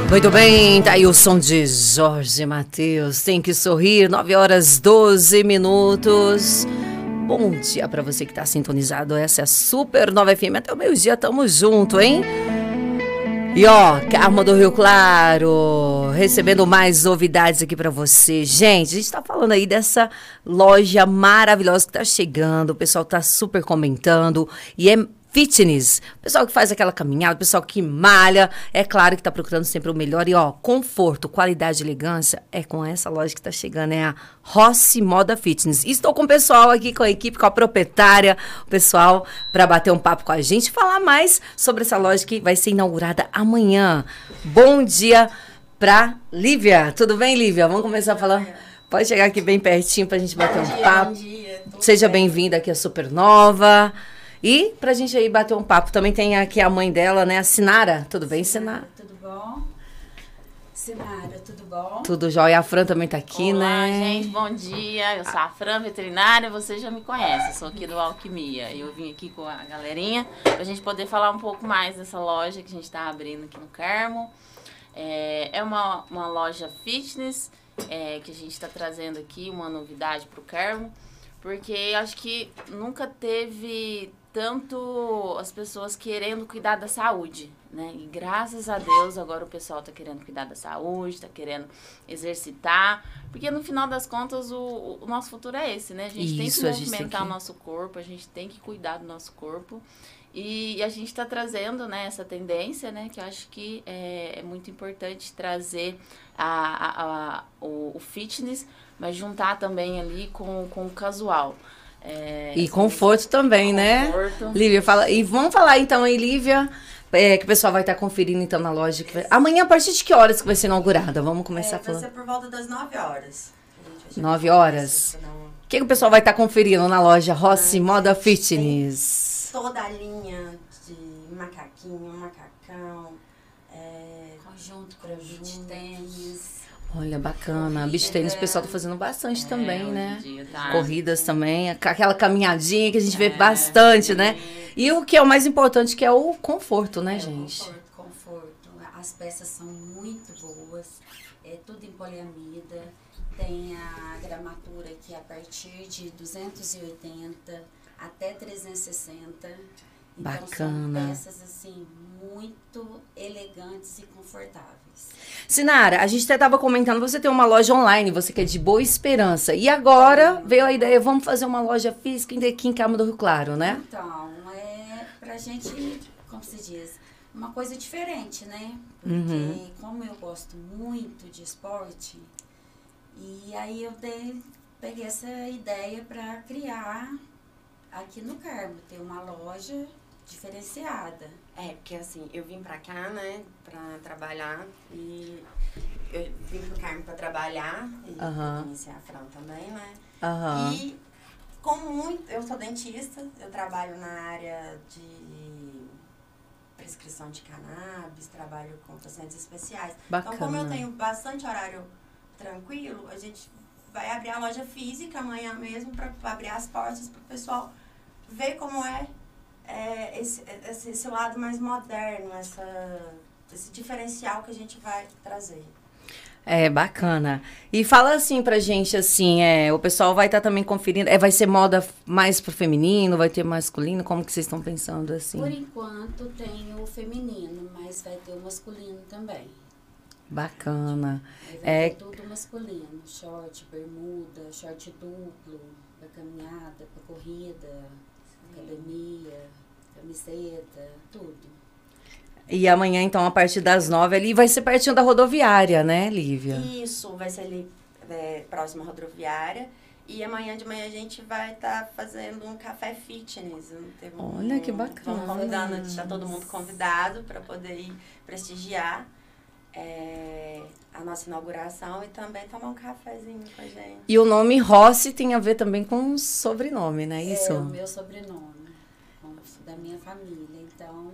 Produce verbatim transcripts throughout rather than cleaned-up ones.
Muito bem, tá aí o som de Jorge Mateus. Tem que sorrir, nove horas doze minutos. Bom dia pra você que tá sintonizado. Essa é a Super Nova F M. Até o meio-dia, tamo junto, hein? E ó, Carmo do Rio Claro, recebendo mais novidades aqui pra você. Gente, a gente tá falando aí dessa loja maravilhosa que tá chegando. O pessoal tá super comentando. E é fitness, o pessoal que faz aquela caminhada, o pessoal que malha, é claro que tá procurando sempre o melhor. E ó, conforto, qualidade e elegância, é com essa loja que tá chegando, é a Rossi Moda Fitness. E estou com o pessoal aqui, com a equipe, com a proprietária, o pessoal para bater um papo com a gente, falar mais sobre essa loja que vai ser inaugurada amanhã. Bom dia pra Lívia. Tudo bem, Lívia? Vamos começar a falar? Pode chegar aqui bem pertinho pra gente bater um papo. Bom dia. Seja bem-vinda aqui à Supernova. E pra gente aí bater um papo, também tem aqui a mãe dela, né? A Sinara. Tudo bem, Sinara? Tudo bom? Sinara, tudo bom? Tudo jóia. A Fran também tá aqui, Olá, né? gente, bom dia. Eu sou a Fran, veterinária. Você já me conhece, eu sou aqui do Alquimia. Eu vim aqui com a galerinha pra gente poder falar um pouco mais dessa loja que a gente tá abrindo aqui no Carmo. É, é uma, uma loja fitness é, que a gente tá trazendo aqui, uma novidade pro Carmo. Porque acho que nunca teve tanto as pessoas querendo cuidar da saúde, né? E graças a Deus agora o pessoal tá querendo cuidar da saúde, tá querendo exercitar, porque no final das contas o, o nosso futuro é esse, né? A gente Isso, tem a que gente movimentar tem que... o nosso corpo, a gente tem que cuidar do nosso corpo. E, e a gente está trazendo, né, essa tendência, né, que eu acho que é, é muito importante trazer a, a, a, o, o fitness, mas juntar também ali com, com o casual. É, e conforto também, conforto. Né? Lívia, fala. E vamos falar então aí, Lívia, é, que o pessoal vai estar conferindo então na loja. Que vai... Amanhã, a partir de que horas que vai ser inaugurada? Vamos começar é, a falar. Vai ser por volta das nove horas. nove horas? O que, que o pessoal vai estar conferindo na loja Rossi Moda Fitness? Toda a linha de macaquinho, macacão, é, conjunto para beach tênis. Olha, bacana. Beach tênis o pessoal tá fazendo bastante é, também, né? Dia, tá. Corridas também, aquela caminhadinha que a gente vê é, bastante, né? E o que é o mais importante, que é o conforto, né, é, gente? Conforto, conforto. As peças são muito boas, é tudo em poliamida. Tem a gramatura que é a partir de duzentos e oitenta até trezentos e sessenta. Então, bacana. São peças, assim, muito elegantes e confortáveis. Sinara, a gente até estava comentando, você tem uma loja online, você que é de Boa Esperança. E agora veio a ideia, vamos fazer uma loja física aqui em Carmo do Rio Claro, né? Então, é pra gente, como se diz, uma coisa diferente, né? Porque uhum. como eu gosto muito de esporte, e aí eu dei, peguei essa ideia para criar aqui no Carmo, ter uma loja diferenciada. É, porque assim, eu vim pra cá, né, pra trabalhar e eu vim pro Carmo pra trabalhar e uhum. conheci a Fran também, né? Uhum. E com muito, eu sou dentista, eu trabalho na área de prescrição de cannabis, trabalho com pacientes especiais. Bacana. Então, como eu tenho bastante horário tranquilo, a gente vai abrir a loja física amanhã mesmo para abrir as portas para o pessoal ver como é, é esse, esse, esse lado mais moderno, essa, esse diferencial que a gente vai trazer. É, bacana. E fala assim pra gente, assim, é, o pessoal vai estar tá também conferindo, é, vai ser moda mais pro feminino, vai ter masculino, como que vocês estão pensando, assim? Por enquanto tem o feminino, mas vai ter o masculino também. Bacana. Aí vai é... ter tudo masculino, short, bermuda, short duplo, pra caminhada, pra corrida, academia, camiseta, tudo. E amanhã, então, a partir das nove ali, vai ser pertinho da rodoviária, né, Lívia? Isso, vai ser ali é, próximo à rodoviária. E amanhã de manhã a gente vai estar tá fazendo um café fitness. Um, Olha, um, que bacana. Estamos convidando, está todo mundo convidado para poder ir prestigiar é, a nossa inauguração e também tomar um cafezinho com a gente. E o nome Rossi tem a ver também com o sobrenome, né? Isso? É o meu sobrenome, da minha família. Então,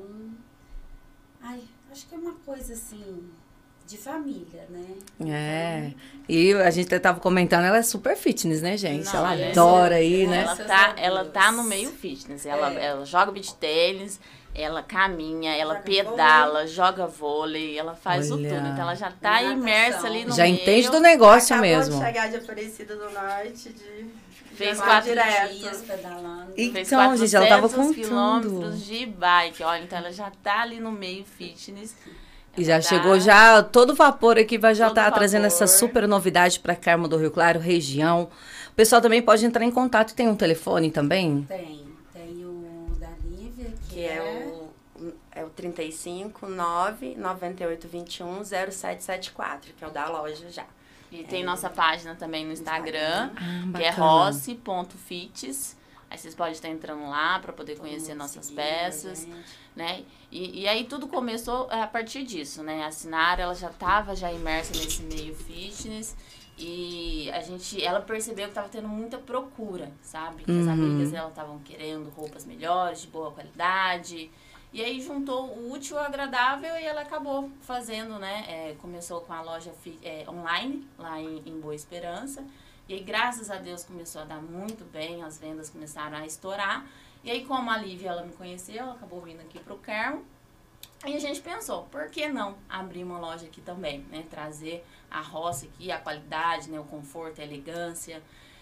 ai, acho que é uma coisa assim, de família, né? É. E a gente até tava comentando, ela é super fitness, né, gente? Não, ela é, adora aí, né? Ela tá, ela tá no meio fitness. Ela, É. ela joga beach tênis, ela caminha, ela Joga pedala, vôlei. joga vôlei, ela faz Olha. o tudo. Então ela já tá Natação. imersa ali no Já meio. entende do negócio Acabou mesmo. de chegar de Aparecida do Norte, de Fez já quatro direto. dias pedalando. E- Fez Então, gente, ela tava quatrocentos contando. quilômetros de bike. Olha, então ela já tá ali no meio fitness. E Ela já tá- chegou já todo vapor aqui, vai já Todo estar trazendo essa vapor. super novidade para Carmo do Rio Claro, região. O pessoal também pode entrar em contato. Tem um telefone também? Tem. Tem o da Lívia, que, Que é o, é o trinta e cinco, nove, noventa e oito, vinte e um, zero sete sete quatro, que é o da loja já. E tem nossa página também no Instagram, Ah, que é bacana. rossi ponto fits. Aí vocês podem estar entrando lá para poder conhecer mundo nossas seguir, peças, gente. né? E, e aí tudo começou a partir disso, né? A Sinara, ela já estava já imersa nesse meio fitness e a gente, ela percebeu que estava tendo muita procura, sabe? Que as Uhum. amigas dela estavam querendo roupas melhores, de boa qualidade. E aí juntou o útil ao agradável e ela acabou fazendo, né? É, começou com a loja fi- é, online, lá em, em Boa Esperança. E aí, graças a Deus, começou a dar muito bem, as vendas começaram a estourar. E aí, como a Lívia, ela me conheceu, ela acabou vindo aqui pro Carmo. E a gente pensou, por que não abrir uma loja aqui também, né? Trazer a roça aqui, a qualidade, né? O conforto, a elegância.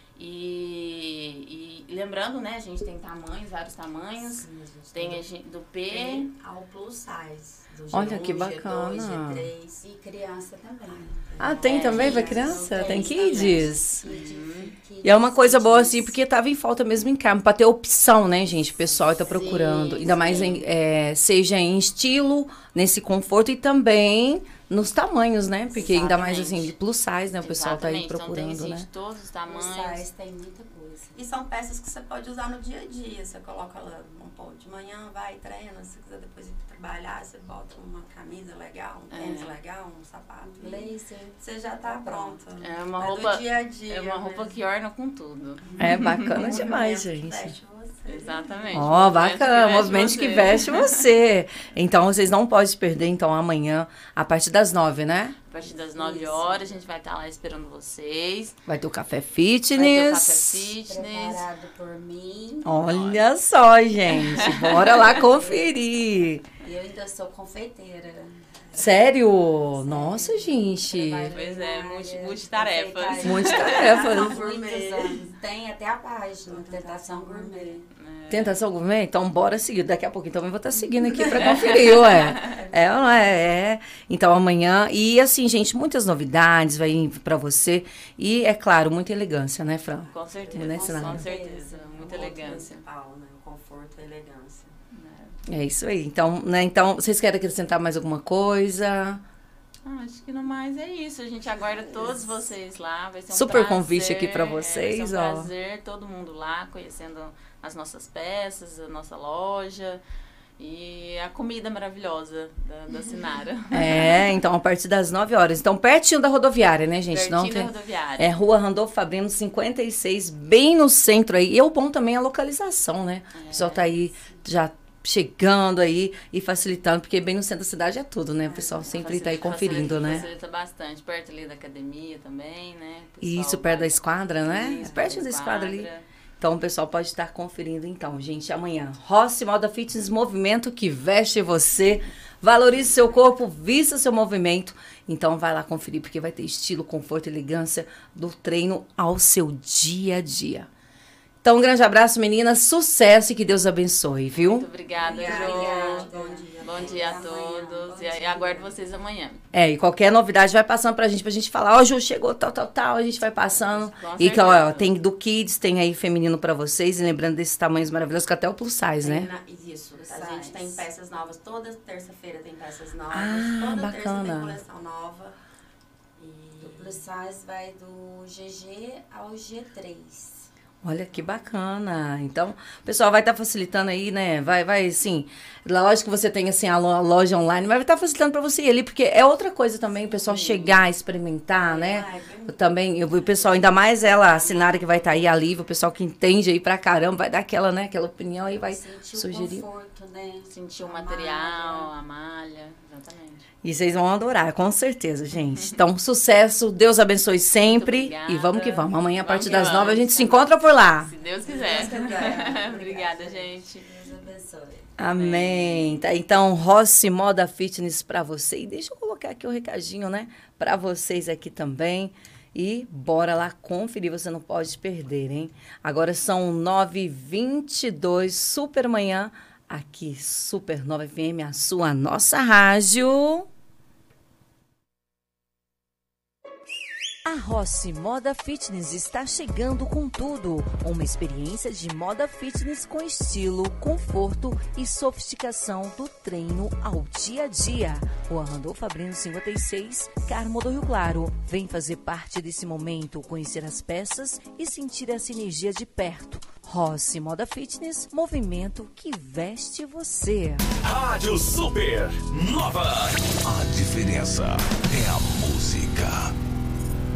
E, e lembrando, né? A gente tem tamanhos, vários tamanhos. Sim, a gente Tem a gente do P, Tem ao plus size. Do G Olha um, que G dois, bacana. G três. E criança também. Ah, tem É, também para criança, criança? Tem também. kids. Kids, E é uma coisa boa, kids. assim, porque tava em falta mesmo em Carmo, para ter opção, né, gente? O pessoal tá procurando. Sim, Ainda mais, sim. em, é, seja em estilo, nesse conforto e também nos tamanhos, né? Porque ainda mais, assim, de plus size, né? O pessoal tá aí Exatamente. procurando, Então, tem né? de todos os Plus tamanhos. size tem muita coisa. E são peças que você pode usar no dia a dia. Você coloca lá, vamos pôr, de manhã, vai, treina. Se quiser depois ir trabalhar, você bota uma camisa legal, um tênis É. legal, um sapato. e Blazer. Você já tá pronta. É uma É do roupa, dia a dia é uma roupa mesmo. que orna com tudo. É bacana Um demais, movimento que gente. veste você. Exatamente. Ó, Movimento que bacana, veste movimento que você. veste você. Então, vocês não podem perder, então, amanhã, a partir das nove, né? A partir das nove Isso. horas, a gente vai estar lá esperando vocês. Vai ter o café Vai ter o café fitness. fitness. Preparado por mim. Olha só, gente. Bora lá conferir. E eu ainda sou confeiteira. Sério? Nossa, gente. Trabalho Pois na é, área multi- de multitarefas. confeitaria. Multitarefas. Há muitos anos. Tem até a página, Tentação Gourmet. Tentação Gourmet? Então, bora seguir. Daqui a pouquinho também vou estar seguindo aqui pra conferir, ué. É ou não é? É. Então, amanhã. E assim, gente, muitas novidades vai vir pra você. E, é claro, muita elegância, né, Fran? Com certeza. Né, com Sinara? certeza. Muita O ponto elegância. principal, né? O conforto e a elegância. É isso aí. Então, né, então, vocês querem acrescentar mais alguma coisa? Ah, acho que no mais é isso. A gente aguarda todos vocês lá. Vai ser um Super prazer, convite aqui pra é, vai vocês, ser um ó. prazer, todo mundo lá, conhecendo as nossas peças, a nossa loja. E a comida maravilhosa da, da Sinara. É, então, a partir das nove horas. Então, pertinho da rodoviária, né, gente? Pertinho Não da tem... rodoviária. É Rua Randolfo Fabrino cinquenta e seis, bem no centro aí. E é o bom também a localização, né? O pessoal tá aí já chegando aí e facilitando, porque bem no centro da cidade é tudo, né? O pessoal sempre tá aí Facilita- conferindo, facilita, né? Facilita bastante. Perto ali da academia também, né? O E isso, pessoal perto da vai- esquadra, né? Isso, Pertinho da esquadra ali. Então, o pessoal pode estar conferindo, então, gente, amanhã. Rossi Moda Fitness, movimento que veste você. Valorize seu corpo, vista seu movimento. Então, vai lá conferir, porque vai ter estilo, conforto e elegância do treino ao seu dia a dia. Então, um grande abraço, meninas. Sucesso e que Deus abençoe, viu? Muito obrigada, Obrigada, Jo. bom dia. Bom dia a Até amanhã. todos. Bom E aí, dia. aguardo vocês amanhã. É, e qualquer novidade vai passando pra gente, pra gente falar, ó, Ju, chegou tal, tal, tal, a gente vai passando. Com E que, ó, certeza. tem do Kids, tem aí feminino pra vocês, e lembrando desses tamanhos maravilhosos, que até o plus size, Tem né? na- Isso. A Size. gente tem peças novas. Toda terça-feira tem peças novas. Ah, Toda terça bacana. tem coleção nova. Do E plus size vai do G G ao G três. Olha que bacana. Então, o pessoal vai estar facilitando aí, né? Vai, vai, assim, lógico que você tem, assim, a lo- a loja online, mas vai estar facilitando para você ir ali, porque é outra coisa também, o pessoal chegar, experimentar, né? Ah, é bem- Também, eu- o pessoal, ainda mais ela, a Sinara que vai estar aí, a Lívia, o pessoal que entende aí pra caramba, vai dar aquela, né, aquela opinião aí, vai Sentir sugerir. o conforto, né? Sentir o A material, malha. a malha. Exatamente. E vocês vão adorar, com certeza, gente. Então, sucesso, Deus abençoe sempre. obrigada. E vamos que vamos. Amanhã, a Vamos partir que das vamos. nove, a gente se encontra por lá. Se Deus quiser. Se Deus quiser. Obrigada, gente. Deus abençoe. Amém. Tá, então, Rossi Moda Fitness para você. E deixa eu colocar aqui o recadinho, né? Para vocês aqui também. E bora lá conferir, você não pode perder, hein? Agora são nove e vinte e dois, super manhã, aqui, Super Nova F M, a sua, a nossa rádio. A Rossi Moda Fitness está chegando com tudo. Uma experiência de moda fitness com estilo, conforto e sofisticação do treino ao dia a dia. Rua Randolfo Abrino cinquenta e seis, Carmo do Rio Claro. Vem fazer parte desse momento, conhecer as peças e sentir essa energia de perto. Rossi Moda Fitness, movimento que veste você. Rádio Super Nova. A diferença é a música.